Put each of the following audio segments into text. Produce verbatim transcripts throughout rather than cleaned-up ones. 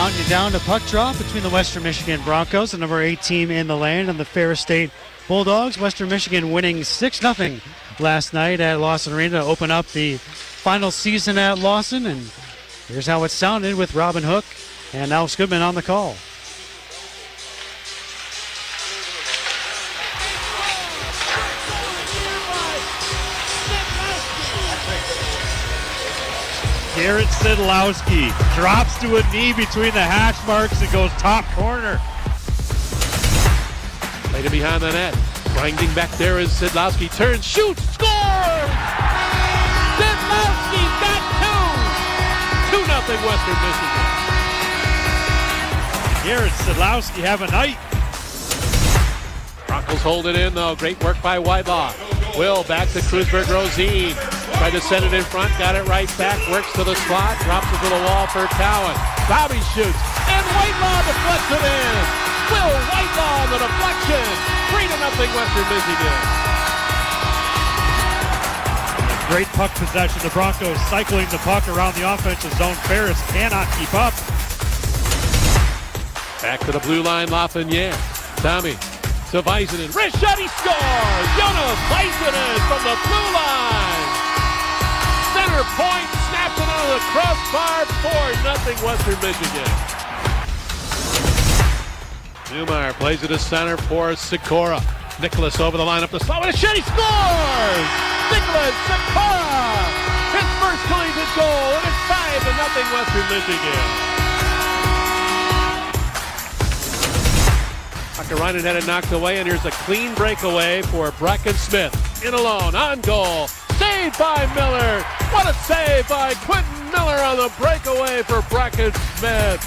Counting down to puck drop between the Western Michigan Broncos, the number eight team in the land, and the Ferris State Bulldogs. Western Michigan winning six nothing last night at Lawson Arena to open up the final season at Lawson. And here's how it sounded with Robin Hook and Alex Goodman on the call. Garrett Sidlowski drops to a knee between the hash marks and goes top corner. Played it behind the net. Grinding back there is Sidlowski. Turns, shoots, scores! Sidlowski got two! two nothing Western Michigan. Garrett Sidlowski have a night. Broncos hold it in though. Great work by Weibaugh. Will back to Krusberg-Rosine. Tried to set it in front, got it right back, works to the slot, drops it to the wall for Cowan. Bobby shoots, and Whitelaw deflects it in. Will Whitelaw on the deflection. three to nothing Western Michigan. Great puck possession. The Broncos cycling the puck around the offensive zone. Ferris cannot keep up. Back to the blue line, Lafreniere. Tommy to Väisänen. Wrist shot, he scores! Jonas Väisänen from the blue line. Center point, snaps it out of the crossbar. four nothing Western Michigan. Newmeyer plays it to center for Sikora. Nicholas over the line up the slot with a shot, he scores! Nicholas Sikora! His first collegiate goal, and it's five to nothing Western Michigan. Hakkarainen had it knocked away, and here's a clean breakaway for Bracken Smith. In alone, on goal. Saved by Miller. What a save by Quentin Miller on the breakaway for Bracken Smith.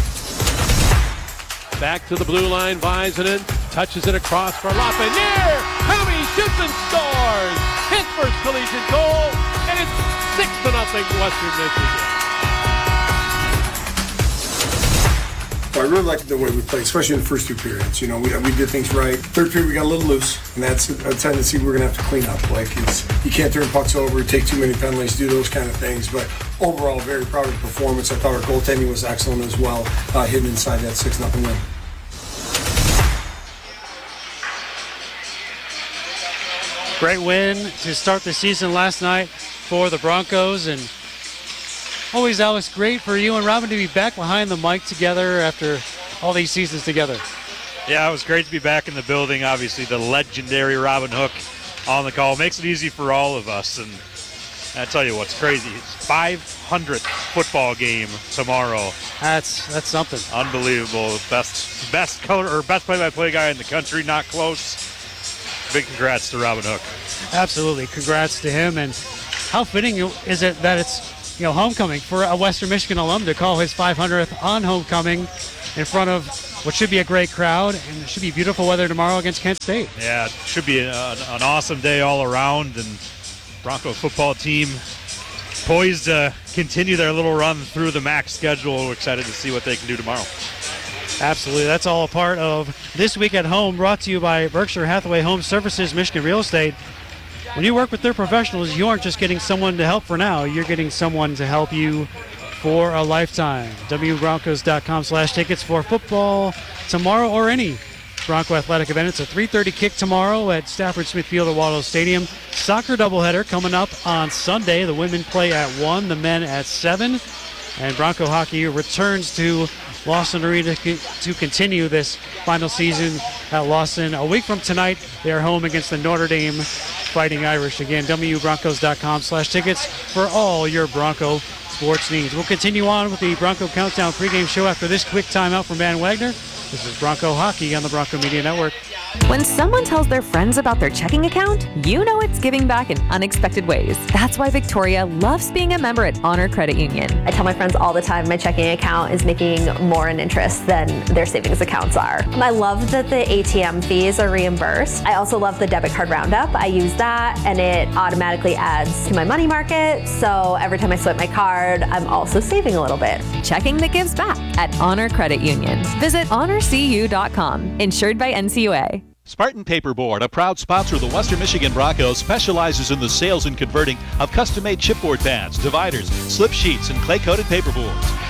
Back to the blue line, Väisänen touches it across for Lafreniere. Tommy shoots and scores. His first collegiate goal, and it's six to nothing Western Michigan. I really like the way we played, especially in the first two periods. You know, we, we did things right. Third period, we got a little loose, and that's a, a tendency we're going to have to clean up. Like, it's, you can't turn pucks over, take too many penalties, do those kind of things. But overall, very proud of the performance. I thought our goaltending was excellent as well, uh, hidden inside that six nothing win. Great win to start the season last night for the Broncos. And always, Alex, great for you and Robin to be back behind the mic together after all these seasons together. Yeah, it was great to be back in the building. Obviously, the legendary Robin Hook on the call makes it easy for all of us. And I tell you what's crazy, it's five hundredth football game tomorrow. That's that's something. Unbelievable. Best best color or best play-by-play guy in the country, not close. Big congrats to Robin Hook. Absolutely, congrats to him. And how fitting is it that it's, you know, homecoming for a Western Michigan alum to call his five hundredth on homecoming in front of what should be a great crowd, and it should be beautiful weather tomorrow against Kent State. Yeah, it should be a, an awesome day all around, and Bronco football team poised to continue their little run through the M A C schedule. We're excited to see what they can do tomorrow. Absolutely. That's all a part of This Week at Home, brought to you by Berkshire Hathaway Home Services, Michigan Real Estate. When you work with their professionals, you aren't just getting someone to help for now, you're getting someone to help you for a lifetime. W Broncos dot com slash tickets for football tomorrow or any Bronco athletic event. It's a three thirty kick tomorrow at Stafford Smith Field at Waddle Stadium. Soccer doubleheader coming up on Sunday. The women play at one, the men at seven. And Bronco hockey returns to Lawson Arena to continue this final season at Lawson. A week from tonight, they are home against the Notre Dame Fighting Irish. Again, W Broncos dot com slash tickets for all your Bronco sports needs. We'll continue on with the Bronco Countdown pregame show after this quick timeout from Van Wagner. This is Bronco Hockey on the Bronco Media Network. When someone tells their friends about their checking account, you know it's giving back in unexpected ways. That's why Victoria loves being a member at Honor Credit Union. I tell my friends all the time my checking account is making more in interest than their savings accounts are. I love that the A T M fees are reimbursed. I also love the debit card roundup. I use that and it automatically adds to my money market. So every time I swipe my card, I'm also saving a little bit. Checking that gives back at Honor Credit Union. Visit honor c u dot com. Insured by N C U A. Spartan Paperboard, a proud sponsor of the Western Michigan Broncos, specializes in the sales and converting of custom-made chipboard pads, dividers, slip sheets, and clay-coated paperboards.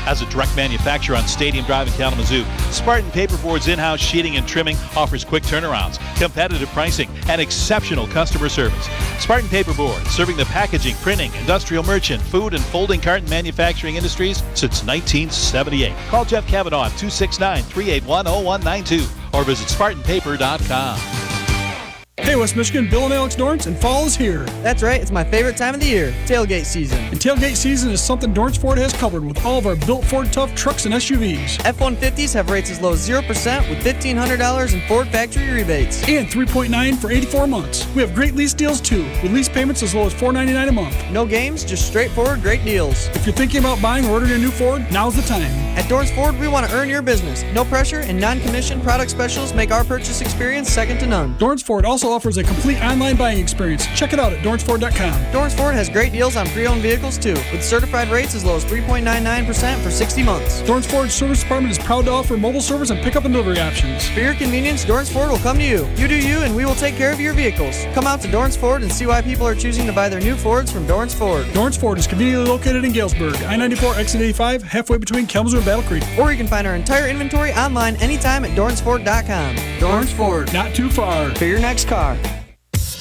as a direct manufacturer on Stadium Drive in Kalamazoo. Spartan Paperboard's in-house sheeting and trimming offers quick turnarounds, competitive pricing, and exceptional customer service. Spartan Paperboard, serving the packaging, printing, industrial merchant, food, and folding carton manufacturing industries since nineteen seventy-eight. Call Jeff Kavanaugh at two six nine, three eight one, zero one nine two or visit Spartan Paper dot com. Hey, West Michigan, Bill and Alex Dorrance, and fall is here. That's right, it's my favorite time of the year, tailgate season. And tailgate season is something Dorrance Ford has covered with all of our built Ford Tough trucks and S U Vs. F one fifties have rates as low as zero percent with fifteen hundred dollars in Ford factory rebates. And three point nine for eighty-four months. We have great lease deals too, with lease payments as low as four ninety-nine a month. No games, just straightforward great deals. If you're thinking about buying or ordering a new Ford, now's the time. At Dorrance Ford, we want to earn your business. No pressure and non-commissioned product specials make our purchase experience second to none. Dorrance Ford also offers a complete online buying experience. Check it out at Dorrance Ford dot com. Dorrance Ford has great deals on pre-owned vehicles too, with certified rates as low as three point nine nine percent for sixty months. Dorrance Ford's service department is proud to offer mobile service and pickup and delivery options. For your convenience, Dorrance Ford will come to you. You do you, and we will take care of your vehicles. Come out to Dorrance Ford and see why people are choosing to buy their new Fords from Dorrance Ford. Dorrance Ford is conveniently located in Galesburg, I ninety-four, exit eighty-five, halfway between Kalamazoo and Battle Creek. Or you can find our entire inventory online anytime at Dorrance Ford dot com. Dorrance Ford. Not too far. For your next car.